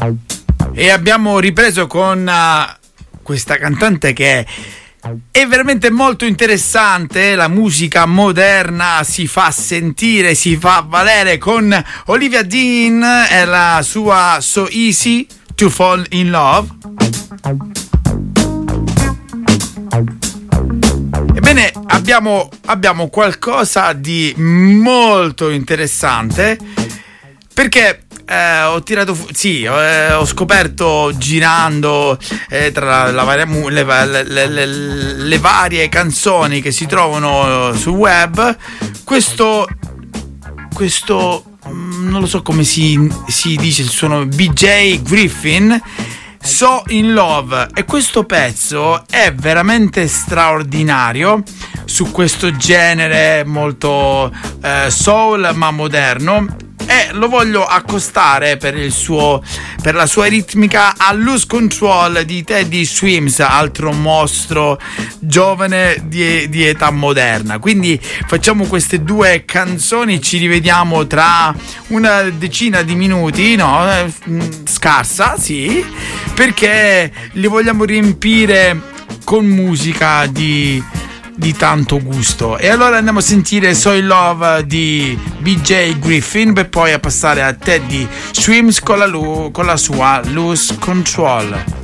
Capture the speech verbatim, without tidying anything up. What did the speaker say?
E abbiamo ripreso con uh, questa cantante che è veramente molto interessante. La musica moderna si fa sentire, si fa valere con Olivia Dean e la sua So Easy to Fall in Love. Ebbene, abbiamo, abbiamo qualcosa di molto interessante, perché eh, ho tirato fu- sì, eh, ho scoperto girando eh, tra la varia mu- le, le, le, le, le varie canzoni che si trovano sul web, questo questo mh, non lo so come si, si dice il suono, B J Griffin, So in Love, e questo pezzo è veramente straordinario su questo genere molto eh, soul ma moderno, e lo voglio accostare per il suo per la sua ritmica a Lose Control di Teddy Swims, altro mostro giovane di, di età moderna. Quindi facciamo queste due canzoni, ci rivediamo tra una decina di minuti, no, eh, scarsa, sì, perché li vogliamo riempire con musica di di tanto gusto. E allora andiamo a sentire So in Love di B J Griffin, per poi a passare a Teddy Swims con la, lu- con la sua Lose Control.